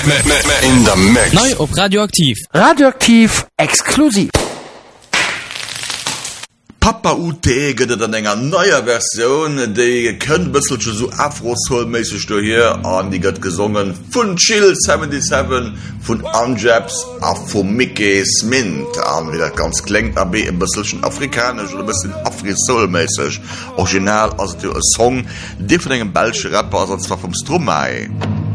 In der Mix. Neu op Radioaktiv. Radioaktiv exklusiv. Papa UT gëtt an enger neuer Version, déi kënnt bëssel so Afro-Soul-mäßig do hier an die gëtt gesungen vun Chill 77, vun Anjaps a vu Mickey Smint an wie dat ganz klingt a e bësselchen afrikanisch oder bisschen Afri-Soul-mäßig. Original as du e Song, de vun engem Belsche Rapper as zwar vom Stromae.